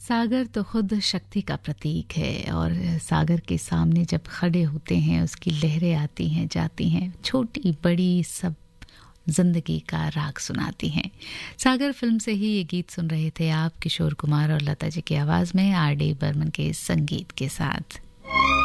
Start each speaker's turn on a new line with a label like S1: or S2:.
S1: सागर तो खुद शक्ति का प्रतीक है और सागर के सामने जब खड़े होते हैं उसकी लहरें आती हैं जाती हैं, छोटी बड़ी सब जिंदगी का राग सुनाती हैं। सागर फिल्म से ही ये गीत सुन रहे थे आप, किशोर कुमार और लता जी की आवाज़ में, आर डी बर्मन के संगीत के साथ।